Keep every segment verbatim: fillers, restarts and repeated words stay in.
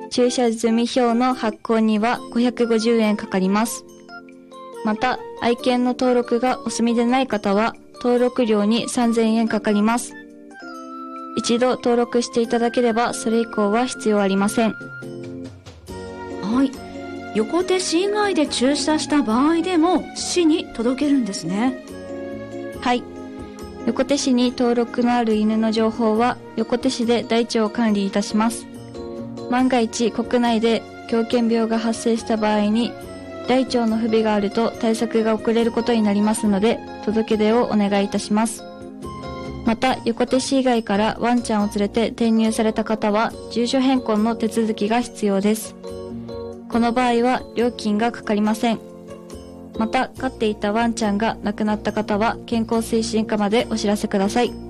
駐車済み表の発行にはごひゃくごじゅうえんかかります。また、愛犬の登録がお済みでない方は、登録料にさんぜんえんかかります。一度登録していただければ、それ以降は必要ありません。 はい。横手市以外で駐車した場合でも、市に届けるんですね。 はい。横手市に登録のある犬の情報は、横手市で台帳を管理いたします。万が一、国内で狂犬病が発生した場合に、台帳の不備があると対策が遅れることになりますので、届け出をお願いいたします。また、横手市以外からワンちゃんを連れて転入された方は、住所変更の手続きが必要です。この場合は料金がかかりません。また、飼っていたワンちゃんが亡くなった方は、健康推進課までお知らせください。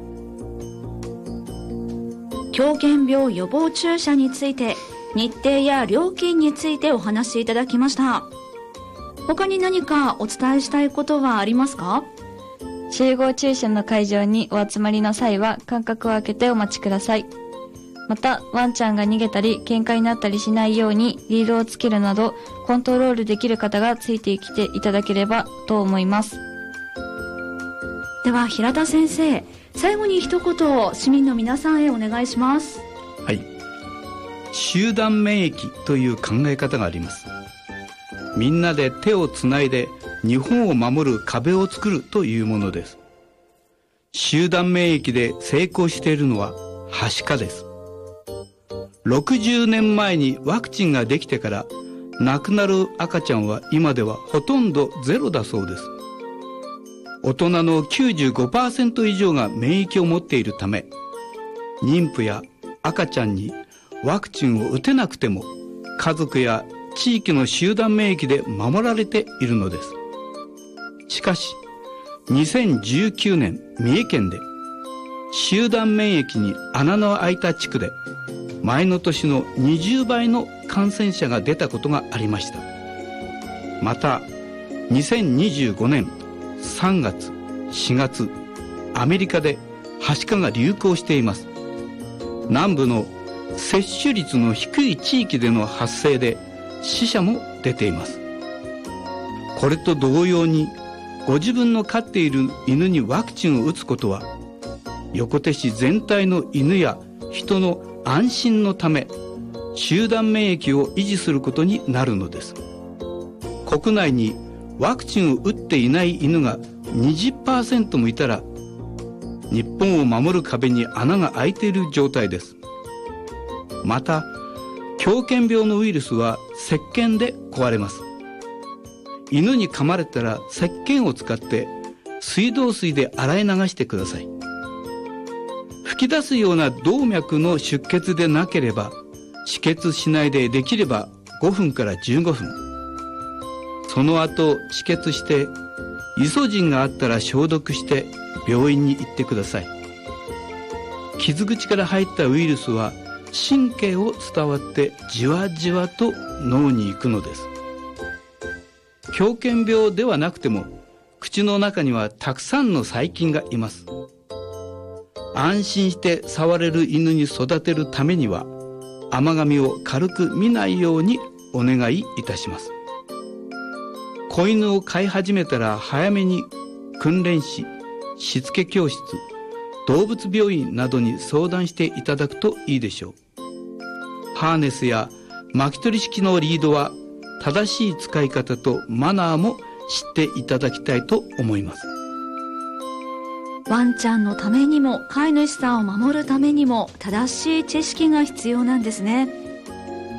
狂犬病予防注射について、日程や料金についてお話しいただきました。他に何かお伝えしたいことはありますか？ 集合注射の会場にお集まりの際は間隔を空けてお待ちください。また、ワンちゃんが逃げたり喧嘩になったりしないようにリードをつけるなどコントロールできる方がついてきていただければと思います。 では平田先生、最後に一言市民の皆さんへお願いします。 はい。集団免疫という考え方があります。みんなで手をつないで日本を守る壁を作るというものです。集団免疫で成功しているのははしかです。ろくじゅうねんまえにワクチンができてから亡くなる赤ちゃんは今ではほとんどゼロだそうです。大人の きゅうじゅうごパーセント 以上が免疫を持っているため、妊婦や赤ちゃんにワクチンを打てなくても家族や地域の集団免疫で守られているのです。しかし、にせんじゅうきゅうねん三重県で集団免疫に穴の開いた地区で前の年のにじゅうばいの感染者が出たことがありました。また、にせんにじゅうごねんさんがつ、しがつ、アメリカではしかが流行しています。南部の接種率の低い地域での発生で死者も出ています。これと同様に、ご自分の飼っている犬にワクチンを打つことは、横手市全体の犬や人の安心のため、集団免疫を維持することになるのです。国内にワクチンを打っていない犬が にじゅっパーセント もいたら、日本を守る壁に穴が開いている状態です。また、狂犬病のウイルスは石鹸で壊れます。犬に噛まれたら石鹸を使って水道水で洗い流してください。吹き出すような動脈の出血でなければ、止血しないでできればごふんからじゅうごふん。その後止血して、イソジンがあったら消毒して病院に行ってください。傷口から入ったウイルスは神経を伝わってじわじわと脳に行くのです。狂犬病ではなくても、口の中にはたくさんの細菌がいます。安心して触れる犬に育てるためには、甘噛みを軽く見ないようにお願いいたします。子犬を飼い始めたら早めに訓練士、しつけ教室、動物病院などに相談していただくといいでしょう。ハーネスや巻き取り式のリードは正しい使い方とマナーも知っていただきたいと思います。 ワンちゃんのためにも飼い主さんを守るためにも正しい知識が必要なんですね。